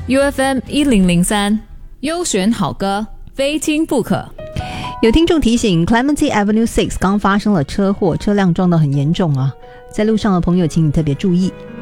UFM 1003，优选好歌，非听不可。 有听众提醒 Clementi Avenue 6刚发生了车祸，车辆撞得很严重啊，在路上的朋友请你特别注意。